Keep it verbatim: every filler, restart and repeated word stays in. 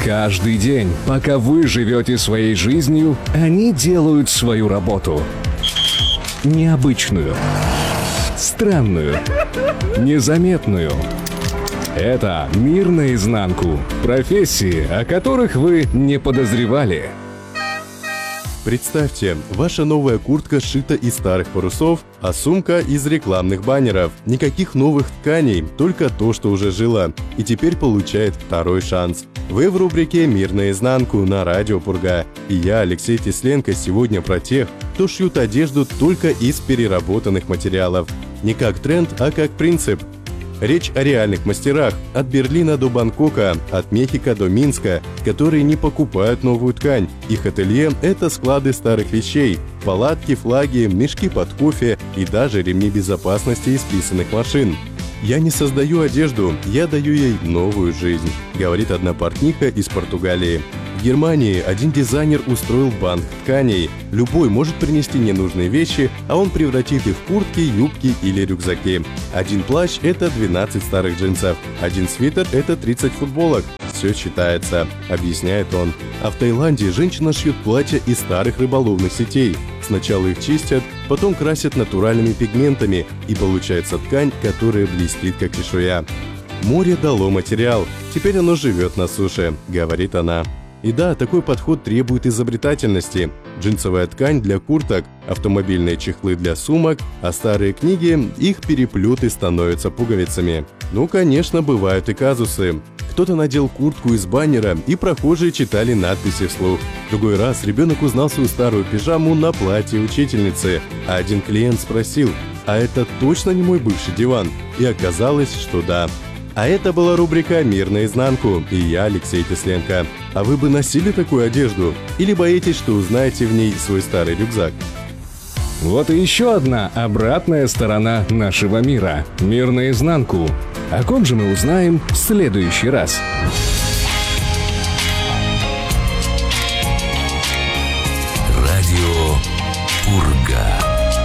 Каждый день, пока вы живете своей жизнью, они делают свою работу. Необычную, странную, незаметную. Это «Мир наизнанку». Профессии, о которых вы не подозревали. Представьте, ваша новая куртка сшита из старых парусов, а сумка из рекламных баннеров. Никаких новых тканей, только то, что уже жило. И теперь получает второй шанс. Вы в рубрике «Мир наизнанку» на радио Пурга. И я, Алексей Тесленко, сегодня про тех, кто шьют одежду только из переработанных материалов. Не как тренд, а как принцип. Речь о реальных мастерах от Берлина до Бангкока, от Мехико до Минска, которые не покупают новую ткань. Их ателье – это склады старых вещей, палатки, флаги, мешки под кофе и даже ремни безопасности из писаных машин. «Я не создаю одежду, я даю ей новую жизнь», – говорит одна портниха из Португалии. В Германии один дизайнер устроил банк тканей. Любой может принести ненужные вещи, а он превратит их в куртки, юбки или рюкзаки. Один плащ – это двенадцать старых джинсов, один свитер – это тридцать футболок. Все считается, объясняет он. А в Таиланде женщина шьет платья из старых рыболовных сетей. Сначала их чистят, потом красят натуральными пигментами, и получается ткань, которая блестит как чешуя. «Море дало материал, теперь оно живет на суше», – говорит она. И да, такой подход требует изобретательности. Джинсовая ткань для курток, автомобильные чехлы для сумок, а старые книги, их переплеты становятся пуговицами. Ну, конечно, бывают и казусы. Кто-то надел куртку из баннера, и прохожие читали надписи вслух. В другой раз ребенок узнал свою старую пижаму на платье учительницы, а один клиент спросил: «А это точно не мой бывший диван?» И оказалось, что да. А это была рубрика «Мир наизнанку», и я, Алексей Тесленко. А вы бы носили такую одежду? Или боитесь, что узнаете в ней свой старый рюкзак? Вот и еще одна обратная сторона нашего мира. «Мир наизнанку». О ком же мы узнаем в следующий раз?